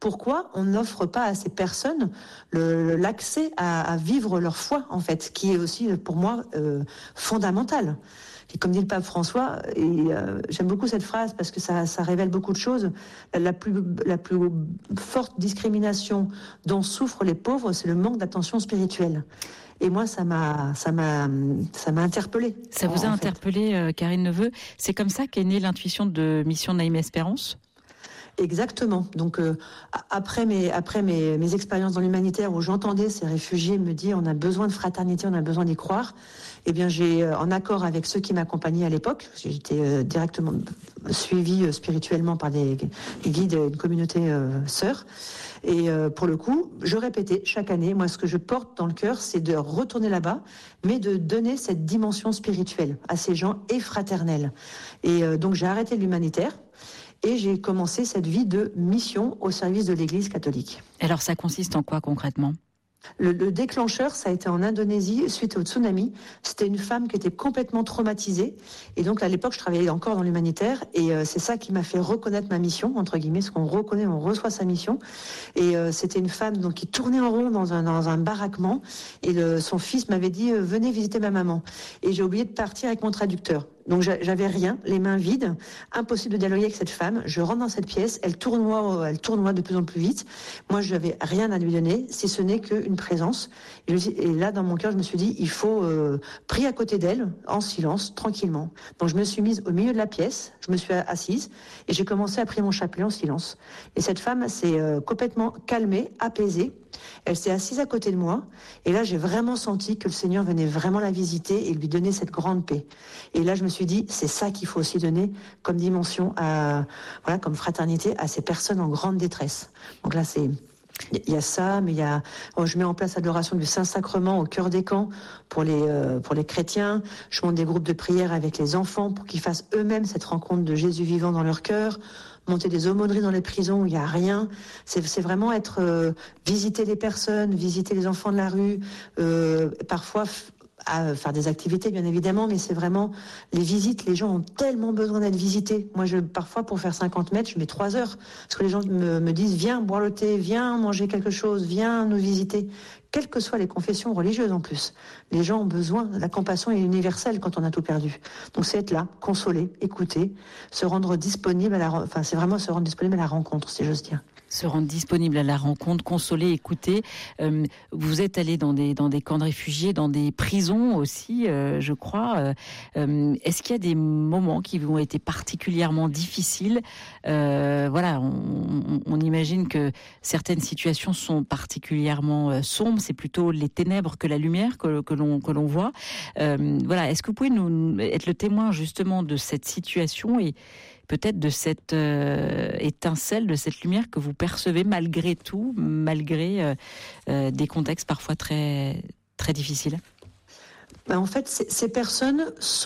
pourquoi on n'offre pas à ces personnes l'accès à vivre leur foi, en fait, qui est aussi, pour moi, fondamental. Et comme dit le pape François, et j'aime beaucoup cette phrase parce que ça révèle beaucoup de choses, la plus forte discrimination dont souffrent les pauvres, c'est le manque d'attention spirituelle. Et moi, ça m'a interpellée. Ça vous a interpellée, Karine Neveu. C'est comme ça qu'est née l'intuition de Mission Naïm Espérance ? Exactement. Donc après mes expériences dans l'humanitaire où j'entendais ces réfugiés me dire on a besoin de fraternité, on a besoin d'y croire, eh bien j'ai en accord avec ceux qui m'accompagnaient à l'époque, j'étais directement suivie spirituellement par des guides, une communauté sœur. Et pour le coup, je répétais chaque année, moi ce que je porte dans le cœur, c'est de retourner là-bas, mais de donner cette dimension spirituelle à ces gens et fraternelle. Et donc j'ai arrêté l'humanitaire. Et j'ai commencé cette vie de mission au service de l'Église catholique. Alors ça consiste en quoi concrètement ? Le déclencheur, ça a été en Indonésie, suite au tsunami. C'était une femme qui était complètement traumatisée. Et donc, à l'époque, je travaillais encore dans l'humanitaire. Et c'est ça qui m'a fait reconnaître ma mission, entre guillemets, ce qu'on reconnaît, on reçoit sa mission. Et c'était une femme donc qui tournait en rond dans un baraquement. Et son fils m'avait dit, venez visiter ma maman. Et j'ai oublié de partir avec mon traducteur. Donc j'avais rien, les mains vides, impossible de dialoguer avec cette femme. Je rentre dans cette pièce, elle tournoie de plus en plus vite. Moi, je n'avais rien à lui donner, si ce n'est qu'une présence. Et là, dans mon cœur, je me suis dit, il faut prier à côté d'elle, en silence, tranquillement. Donc je me suis mise au milieu de la pièce, je me suis assise et j'ai commencé à prier mon chapelet en silence. Et cette femme s'est complètement calmée, apaisée. Elle s'est assise à côté de moi et là j'ai vraiment senti que le Seigneur venait vraiment la visiter et lui donner cette grande paix. Et là je me suis dit c'est ça qu'il faut aussi donner comme dimension comme fraternité à ces personnes en grande détresse. Donc là il y a ça, mais je mets en place l'adoration du Saint-Sacrement au cœur des camps pour les chrétiens. Je monte des groupes de prière avec les enfants pour qu'ils fassent eux-mêmes cette rencontre de Jésus vivant dans leur cœur. Monter des aumôneries dans les prisons où il n'y a rien. C'est vraiment visiter les personnes, visiter les enfants de la rue, parfois à faire des activités bien évidemment, mais c'est vraiment les visites. Les gens ont tellement besoin d'être visités. Moi, parfois pour faire 50 mètres, je mets 3 heures parce que les gens me disent viens boire le thé, viens manger quelque chose, viens nous visiter. Quelles que soient les confessions religieuses en plus, les gens ont besoin. La compassion est universelle quand on a tout perdu. Donc c'est être là, consoler, écouter, se rendre disponible c'est vraiment se rendre disponible à la rencontre, si j'ose dire. Se rendre disponible à la rencontre, consoler, écouter. Vous êtes allé dans des camps de réfugiés, dans des prisons aussi, je crois. Est-ce qu'il y a des moments qui vous ont été particulièrement difficiles ? On imagine que certaines situations sont particulièrement sombres. C'est plutôt les ténèbres que la lumière que l'on voit. Est-ce que vous pouvez nous être le témoin justement de cette situation et peut-être de cette étincelle, de cette lumière que vous percevez malgré tout, malgré des contextes parfois très, très difficiles ? En fait, ces personnes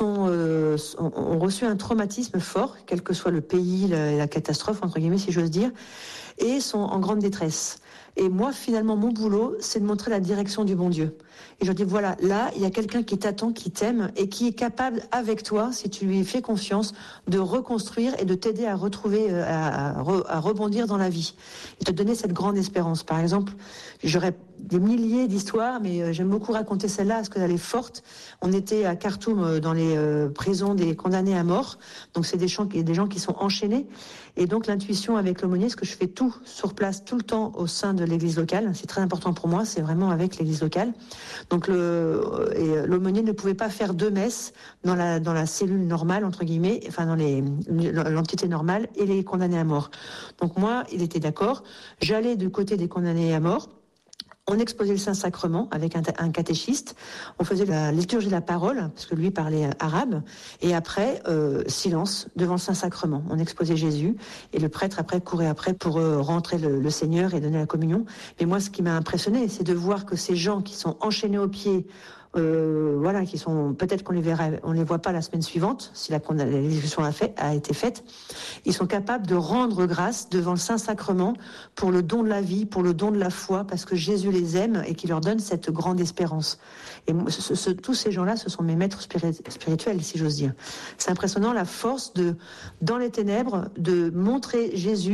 ont reçu un traumatisme fort, quel que soit le pays, la catastrophe, entre guillemets, si j'ose dire, et sont en grande détresse. Et moi, finalement, mon boulot, c'est de montrer la direction du bon Dieu. Et je dis, voilà, là, il y a quelqu'un qui t'attend, qui t'aime, et qui est capable, avec toi, si tu lui fais confiance, de reconstruire et de t'aider à retrouver, à rebondir dans la vie. Et te donner cette grande espérance. Par exemple, j'aurais des milliers d'histoires, mais j'aime beaucoup raconter celle-là, parce qu'elle est forte. On était à Khartoum, dans les prisons des condamnés à mort. Donc, c'est des gens qui sont enchaînés. Et donc, l'intuition avec l'aumônier, ce que je fais tout sur place, tout le temps, au sein de l'église locale. C'est très important pour moi, c'est vraiment avec l'église locale. Donc l'aumônier ne pouvait pas faire 2 messes dans la cellule normale, entre guillemets, enfin dans l'entité normale et les condamnés à mort. Donc moi, il était d'accord. J'allais du côté des condamnés à mort. On exposait le Saint-Sacrement avec un catéchiste. On faisait la liturgie de la parole, parce que lui parlait arabe. Et après, silence devant le Saint-Sacrement. On exposait Jésus. Et le prêtre, après, courait après pour rentrer le Seigneur et donner la communion. Mais moi, ce qui m'a impressionné, c'est de voir que ces gens qui sont enchaînés aux pieds, qui sont, peut-être qu'on les voit pas la semaine suivante, si l'exécution a été faite, ils sont capables de rendre grâce devant le Saint-Sacrement pour le don de la vie, pour le don de la foi, parce que Jésus les aime et qui leur donne cette grande espérance. Et tous ces gens-là, ce sont mes maîtres spirituels, si j'ose dire. C'est impressionnant la force dans les ténèbres, de montrer Jésus,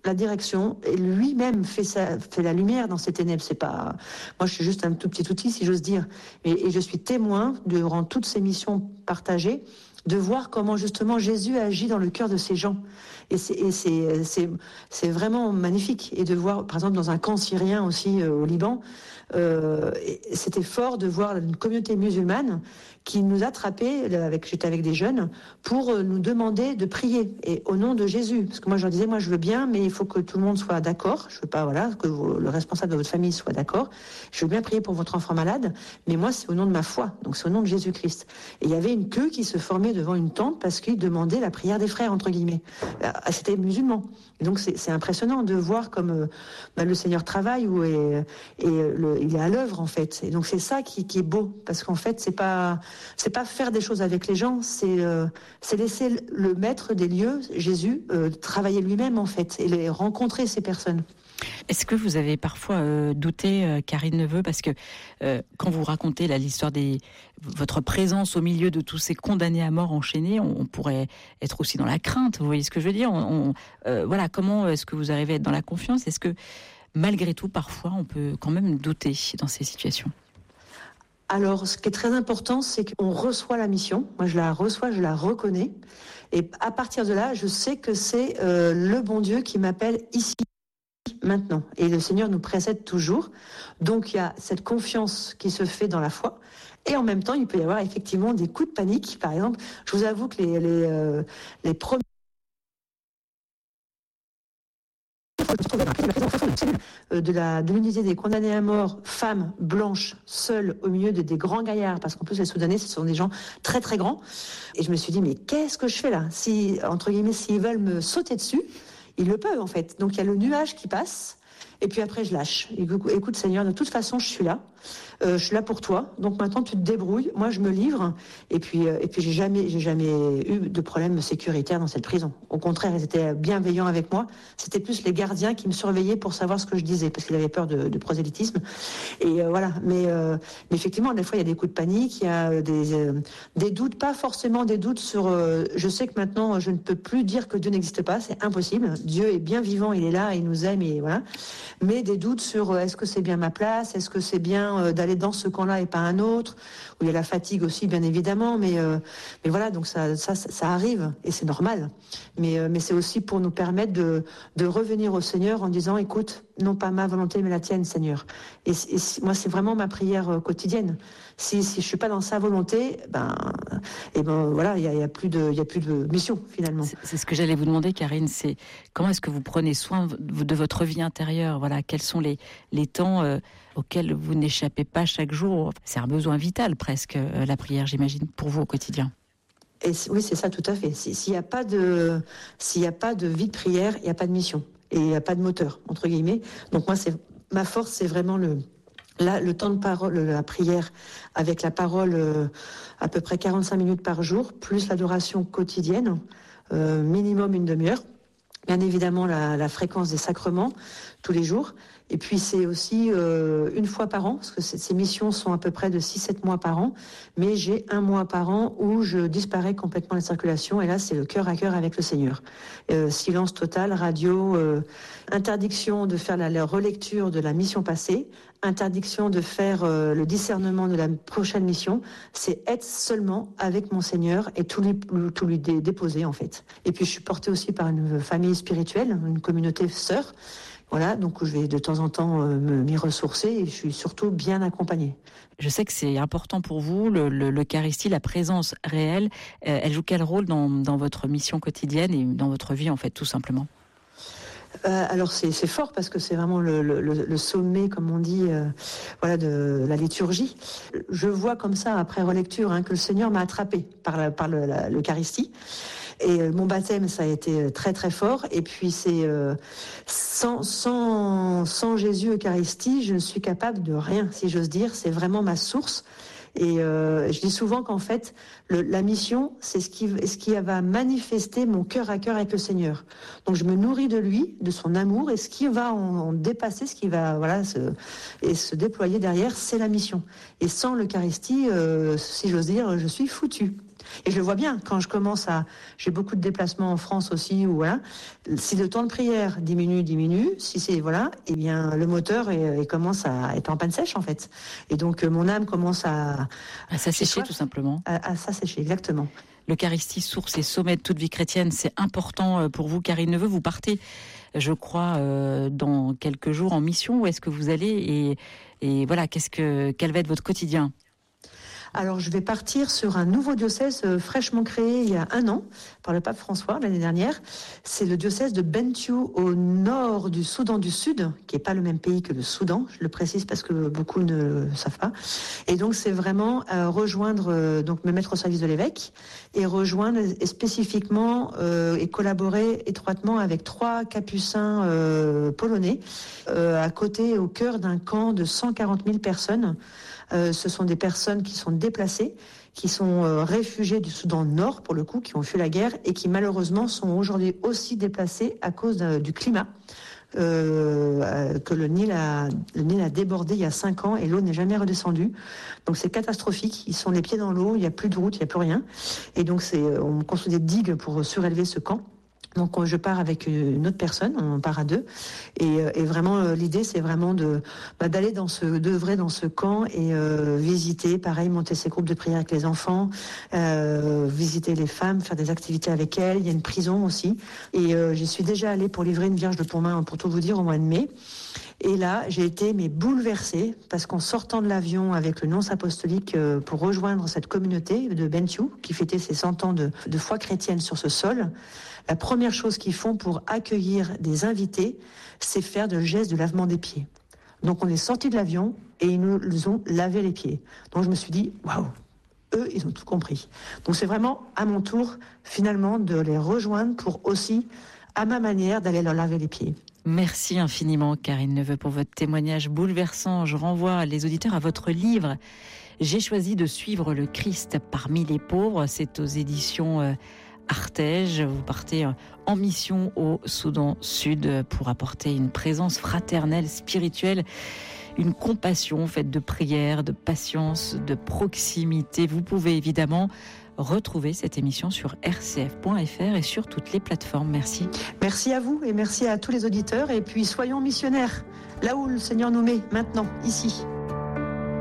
la direction, et lui-même fait la lumière dans ces ténèbres. C'est pas, moi je suis juste un tout petit outil, si j'ose dire, et je suis témoin durant toutes ces missions partagées de voir comment justement Jésus agit dans le cœur de ces gens. Et c'est vraiment magnifique. Et de voir, par exemple, dans un camp syrien aussi au Liban, c'était fort de voir une communauté musulmane qui nous attrapait, j'étais avec des jeunes, pour nous demander de prier, et au nom de Jésus. Parce que moi je leur disais, moi je veux bien, mais il faut que tout le monde soit d'accord. Je veux pas, que le responsable de votre famille soit d'accord. Je veux bien prier pour votre enfant malade, mais moi c'est au nom de ma foi, donc c'est au nom de Jésus-Christ. Et il y avait une queue qui se formait devant une tente parce qu'ils demandaient la prière des frères, entre guillemets. C'était musulman. Et donc c'est impressionnant de voir comme le Seigneur travaille il est à l'œuvre en fait. Et donc c'est ça qui est beau, parce qu'en fait c'est pas faire des choses avec les gens, c'est laisser le maître des lieux, Jésus, travailler lui-même en fait et rencontrer ces personnes. Est-ce que vous avez parfois douté, Karine Neveu, parce que quand vous racontez l'histoire votre présence au milieu de tous ces condamnés à mort enchaînés, on pourrait être aussi dans la crainte, vous voyez ce que je veux dire, voilà, comment est-ce que vous arrivez à être dans la confiance? Est-ce que malgré tout, parfois, on peut quand même douter dans ces situations? Alors, ce qui est très important, c'est qu'on reçoit la mission. Moi, je la reçois, je la reconnais. Et à partir de là, je sais que c'est le bon Dieu qui m'appelle ici, maintenant. Et le Seigneur nous précède toujours. Donc, il y a cette confiance qui se fait dans la foi. Et en même temps, il peut y avoir effectivement des coups de panique. Par exemple, je vous avoue que les premiers... de l'unité des condamnés à mort, femmes blanches, seules au milieu des grands gaillards, parce qu'en plus les Soudanais ce sont des gens très très grands, et je me suis dit mais qu'est-ce que je fais là, si entre guillemets s'ils veulent me sauter dessus, ils le peuvent en fait. Donc il y a le nuage qui passe, et puis après je lâche. Écoute Seigneur, de toute façon je suis là pour toi, donc maintenant tu te débrouilles, moi je me livre, et puis j'ai jamais eu de problème sécuritaire dans cette prison. Au contraire, ils étaient bienveillants avec moi. C'était plus les gardiens qui me surveillaient pour savoir ce que je disais, parce qu'ils avaient peur de prosélytisme. Et voilà. Mais effectivement, des fois il y a des coups de panique, il y a des doutes, pas forcément des doutes sur. Je sais que maintenant je ne peux plus dire que Dieu n'existe pas, c'est impossible. Dieu est bien vivant, il est là, il nous aime, et voilà. Mais des doutes sur est-ce que c'est bien ma place, est-ce que c'est bien d'aller dans ce camp-là et pas un autre, où il y a la fatigue aussi bien évidemment, mais voilà, donc ça arrive et c'est normal, mais c'est aussi pour nous permettre de revenir au Seigneur en disant écoute, non pas ma volonté mais la tienne Seigneur, et moi c'est vraiment ma prière quotidienne. Si je suis pas dans sa volonté, voilà, il y a plus de mission finalement. C'est ce que j'allais vous demander, Karine, c'est comment est-ce que vous prenez soin de votre vie intérieure, voilà, quels sont les temps auxquels vous n'échappez pas chaque jour. C'est un besoin vital presque, la prière, j'imagine, pour vous au quotidien. Et oui, c'est ça, tout à fait. S'il n'y a pas de vie de prière, il n'y a pas de mission. Et il n'y a pas de moteur, entre guillemets. Donc moi, ma force, c'est vraiment le temps de parole, la prière, avec la parole à peu près 45 minutes par jour, plus l'adoration quotidienne, minimum une demi-heure. Bien évidemment, la fréquence des sacrements, tous les jours. Et puis c'est aussi une fois par an, parce que ces missions sont à peu près de 6-7 mois par an, mais j'ai un mois par an où je disparais complètement de la circulation, et là c'est le cœur à cœur avec le Seigneur. Silence total, radio, interdiction de faire la relecture de la mission passée, interdiction de faire le discernement de la prochaine mission, c'est être seulement avec mon Seigneur et tout lui déposer en fait. Et puis je suis portée aussi par une famille spirituelle, une communauté sœur. Voilà, donc je vais de temps en temps m'y ressourcer, et je suis surtout bien accompagnée. Je sais que c'est important pour vous, l'Eucharistie, la présence réelle. Elle joue quel rôle dans votre mission quotidienne et dans votre vie, en fait, tout simplement ? Alors c'est fort, parce que c'est vraiment le sommet, comme on dit, de la liturgie. Je vois comme ça, après relecture, que le Seigneur m'a attrapée par l'Eucharistie. Et mon baptême, ça a été très très fort. Et puis c'est sans Jésus Eucharistie, je ne suis capable de rien, si j'ose dire. C'est vraiment ma source. Et je dis souvent qu'en fait, la mission, c'est ce qui va manifester mon cœur à cœur avec le Seigneur. Donc je me nourris de lui, de son amour, et ce qui va en dépasser, ce qui va se déployer derrière, c'est la mission. Et sans l'Eucharistie, si j'ose dire, je suis foutue. Et je le vois bien quand j'ai beaucoup de déplacements en France aussi, où voilà, si le temps de prière diminue, si c'est eh bien le moteur il commence à être en panne sèche en fait. Et donc mon âme commence à s'assécher tout simplement. À s'assécher, exactement. L'Eucharistie, source et sommet de toute vie chrétienne, c'est important pour vous, Karine Neveu. Vous partez, je crois, dans quelques jours en mission. Où est-ce que vous allez et voilà, quel va être votre quotidien ? Alors, je vais partir sur un nouveau diocèse fraîchement créé il y a 1 an par le pape François l'année dernière. C'est le diocèse de Bentiu au nord du Soudan du Sud, qui n'est pas le même pays que le Soudan. Je le précise parce que beaucoup ne le savent pas. Et donc, c'est vraiment rejoindre, donc me mettre au service de l'évêque et rejoindre spécifiquement et collaborer étroitement avec 3 capucins polonais à côté, au cœur d'un camp de 140 000 personnes. Ce sont des personnes qui sont déplacées, qui sont réfugiées du Soudan Nord, pour le coup, qui ont fui la guerre et qui malheureusement sont aujourd'hui aussi déplacées à cause du climat. Que le Nil a débordé il y a 5 ans et l'eau n'est jamais redescendue. Donc c'est catastrophique. Ils sont les pieds dans l'eau, il n'y a plus de route, il n'y a plus rien. Et donc on construit des digues pour surélever ce camp. Donc je pars avec une autre personne, on part à 2, et vraiment l'idée c'est vraiment d'œuvrer dans ce camp et visiter, pareil, monter ces groupes de prière avec les enfants, visiter les femmes, faire des activités avec elles. Il y a une prison aussi, et j'y suis déjà allée pour livrer une Vierge de Pontmain, pour tout vous dire, au mois de mai. Et là, j'ai été bouleversée parce qu'en sortant de l'avion avec le nonce apostolique pour rejoindre cette communauté de Bentiu qui fêtait ses 100 ans de foi chrétienne sur ce sol, la première chose qu'ils font pour accueillir des invités, c'est faire le geste de lavement des pieds. Donc on est sorti de l'avion et ils nous ont lavé les pieds. Donc je me suis dit, waouh, eux, ils ont tout compris. Donc c'est vraiment à mon tour, finalement, de les rejoindre pour aussi, à ma manière, d'aller leur laver les pieds. Merci infiniment, Karine Neveu, pour votre témoignage bouleversant. Je renvoie les auditeurs à votre livre « J'ai choisi de suivre le Christ parmi les pauvres ». C'est aux éditions Artege. Vous partez en mission au Soudan Sud pour apporter une présence fraternelle, spirituelle, une compassion faite de prière, de patience, de proximité. Vous pouvez évidemment retrouver cette émission sur rcf.fr et sur toutes les plateformes. Merci. Merci à vous et merci à tous les auditeurs. Et puis soyons missionnaires, là où le Seigneur nous met, maintenant, ici.